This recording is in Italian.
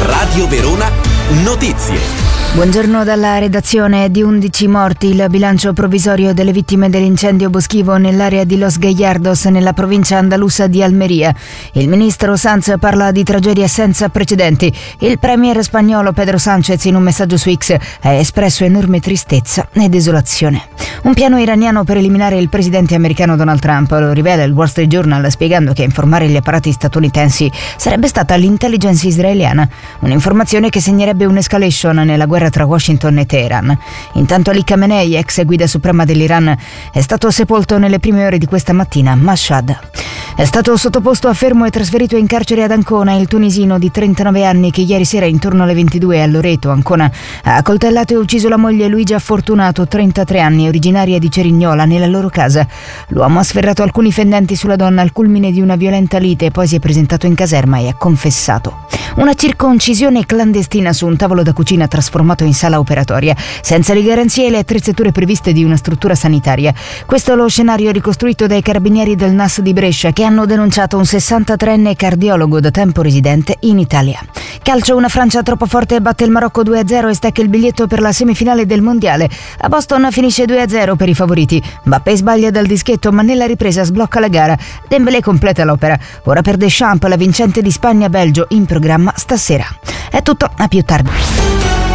Radio Verona Notizie. Buongiorno dalla redazione. Di 11 morti il bilancio provvisorio delle vittime dell'incendio boschivo nell'area di Los Gallardos nella provincia andalusa di Almeria. Il ministro Sanz parla di tragedia senza precedenti. Il premier spagnolo Pedro Sánchez in un messaggio su X ha espresso enorme tristezza e desolazione. Un piano iraniano per eliminare il presidente americano Donald Trump, lo rivela il Wall Street Journal spiegando che a informare gli apparati statunitensi sarebbe stata l'intelligence israeliana, un'informazione che segnerebbe un'escalation nella guerra tra Washington e Teheran. Intanto Ali Khamenei, ex guida suprema dell'Iran, è stato sepolto nelle prime ore di questa mattina a Mashhad. È stato sottoposto a fermo e trasferito in carcere ad Ancona il tunisino di 39 anni che ieri sera intorno alle 22 a Loreto, Ancona, ha accoltellato e ucciso la moglie Luigia Fortunato, 33 anni, originaria di Cerignola, nella loro casa. L'uomo ha sferrato alcuni fendenti sulla donna al culmine di una violenta lite, poi si è presentato in caserma e ha confessato. Una circoncisione clandestina su un tavolo da cucina trasformato in sala operatoria, senza le garanzie e le attrezzature previste di una struttura sanitaria. Questo è lo scenario ricostruito dai carabinieri del NAS di Brescia, che hanno denunciato un 63enne cardiologo da tempo residente in Italia. Calcio, una Francia troppo forte batte il Marocco 2-0 e stecca il biglietto per la semifinale del mondiale. A Boston finisce 2-0 per i favoriti. Mbappé sbaglia dal dischetto, ma nella ripresa sblocca la gara. Dembélé completa l'opera. Ora per Deschamps, la vincente di Spagna-Belgio, in programma stasera. È tutto, a più tardi.